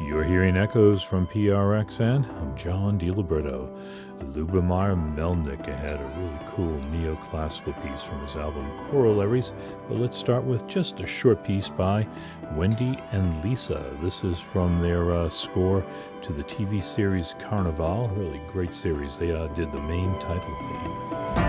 You're hearing echoes from PRXN. I'm John DiLiberto. Lubomir Melnik had a really cool neoclassical piece from his album Corollaries, but let's start with just a short piece by Wendy and Lisa. This is from their score to the TV series Carnival, really great series. They did the main title theme.